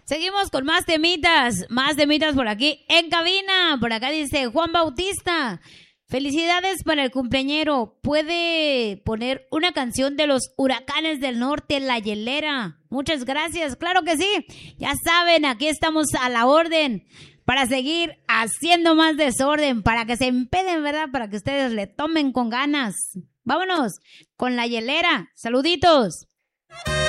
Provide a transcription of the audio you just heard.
Seguimos con más temitas por aquí en cabina. Por acá dice Juan Bautista. Felicidades para el cumpleañero. ¿Puede poner una canción de los Huracanes del Norte, La Hielera? Muchas gracias. Claro que sí. Ya saben, aquí estamos a la orden para seguir haciendo más desorden, para que se empeden, ¿verdad? Para que ustedes le tomen con ganas. Vámonos con La Hielera. Saluditos.